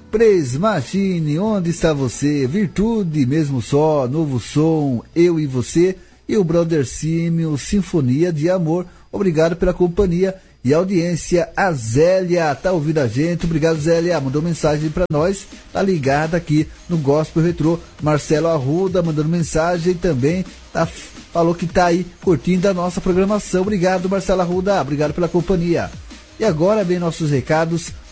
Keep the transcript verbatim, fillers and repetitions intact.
Praise Machine, onde está você? Virtude, mesmo só, novo som, eu e você. E o Brother Símio, Sinfonia de Amor. Obrigado pela companhia e audiência. A Zélia tá ouvindo a gente. Obrigado, Zélia. Mandou mensagem para nós. Tá ligada aqui no Gospel Retrô. Marcelo Arruda mandando mensagem também. Tá, falou que tá aí curtindo a nossa programação. Obrigado, Marcelo Arruda. Obrigado pela companhia. E agora vem nossos recados